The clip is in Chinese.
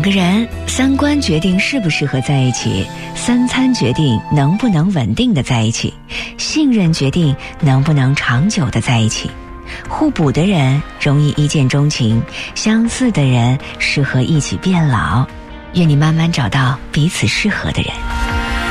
个人三观决定适不适合在一起，三餐决定能不能稳定的在一起，信任决定能不能长久的在一起。互补的人容易一见钟情，相似的人适合一起变老。愿你慢慢找到彼此适合的人。